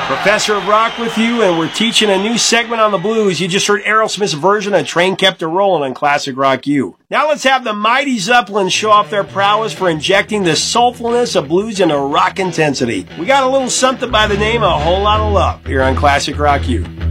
Professor of Rock with you, and we're teaching a new segment on the blues. You just heard Aerosmith's version of Train Kept It Rollin' on Classic Rock U. Now let's have the Mighty Zeppelin show off their prowess for injecting the soulfulness of blues into rock intensity. We got a little something by the name of A Whole Lot of Love here on Classic Rock U.